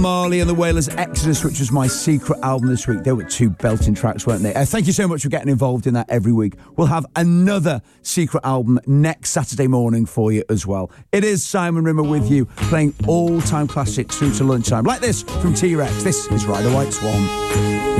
Marley and the Wailers' Exodus, which was my secret album this week. They were two belting tracks, weren't they? Thank you so much for getting involved in that every week. We'll have another secret album next Saturday morning for you as well. It is Simon Rimmer with you, playing all-time classics through to lunchtime. Like this from T-Rex. This is Ride a White Swan.